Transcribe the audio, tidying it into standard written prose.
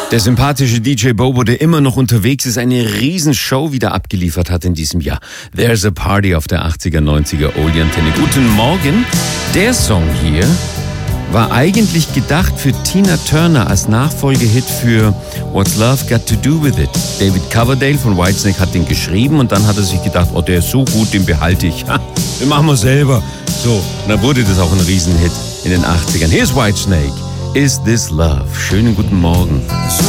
Der sympathische DJ Bobo, der immer noch unterwegs ist, eine Riesenshow wieder abgeliefert hat in diesem Jahr. There's a Party auf der 80er, 90er Oldie-Antenne. Guten Morgen. Der Song hier war eigentlich gedacht für Tina Turner als Nachfolgehit für What's Love Got to Do With It. David Coverdale von Whitesnake hat den geschrieben und dann hat er sich gedacht, oh, der ist so gut, den behalte ich. Den machen wir selber. So, und dann wurde das auch ein Riesenhit in den 80ern. Hier ist Whitesnake. Is This Love? Schönen guten Morgen.